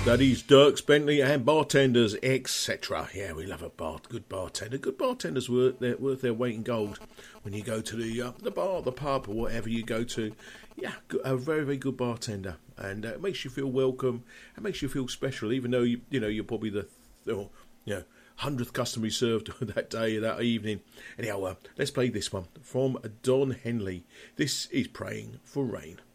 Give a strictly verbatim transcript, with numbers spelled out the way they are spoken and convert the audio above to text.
That is Dierks Bentley and bartenders, et cetera. Yeah, we love a bar, good bartender. Good bartenders worth their worth their weight in gold. When you go to the uh, the bar, the pub, or whatever you go to, yeah, a very very good bartender, and uh, it makes you feel welcome. It makes you feel special, even though you you know you're probably the or, you know hundredth customer served that day, that evening. Anyhow, uh, let's play this one from Don Henley. This is Praying for Rain.